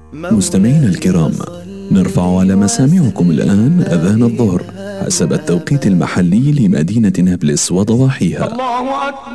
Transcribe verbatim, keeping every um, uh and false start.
مستمعينا الكرام، نرفع على مسامعكم الآن أذان الظهر حسب التوقيت المحلي لمدينة نابلس وضواحيها.